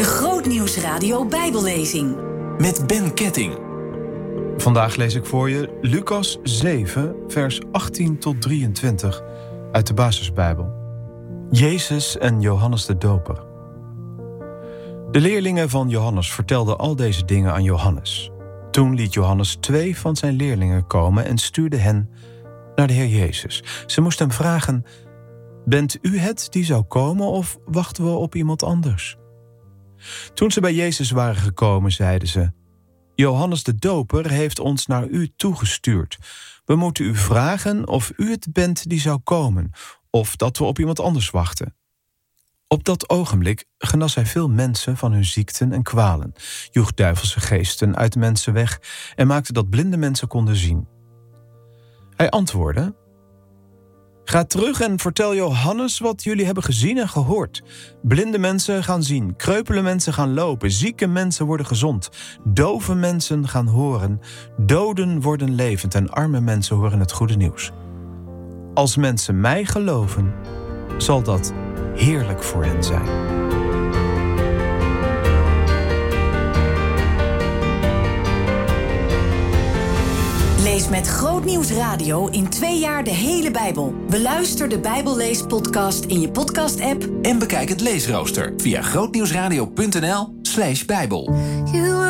De Grootnieuwsradio Bijbellezing. Met Ben Ketting. Vandaag lees ik voor je Lucas 7, vers 18 tot 23 uit de Basisbijbel. Jezus en Johannes de Doper. De leerlingen van Johannes vertelden al deze dingen aan Johannes. Toen liet Johannes 2 van zijn leerlingen komen en stuurde hen naar de Heer Jezus. Ze moesten hem vragen: bent u het die zou komen of wachten we op iemand anders? Toen ze bij Jezus waren gekomen, zeiden ze: Johannes de Doper heeft ons naar u toegestuurd. We moeten u vragen of u het bent die zou komen, of dat we op iemand anders wachten. Op dat ogenblik genas hij veel mensen van hun ziekten en kwalen, joeg duivelse geesten uit mensen weg en maakte dat blinde mensen konden zien. Hij antwoordde: ga terug en vertel Johannes wat jullie hebben gezien en gehoord. Blinde mensen gaan zien, kreupele mensen gaan lopen, zieke mensen worden gezond, dove mensen gaan horen, doden worden levend en arme mensen horen het goede nieuws. Als mensen mij geloven, zal dat heerlijk voor hen zijn. Lees met Grootnieuws Radio in 2 jaar de hele Bijbel. Beluister de Bijbelleespodcast in je podcast-app En bekijk het leesrooster via grootnieuwsradio.nl/Bijbel.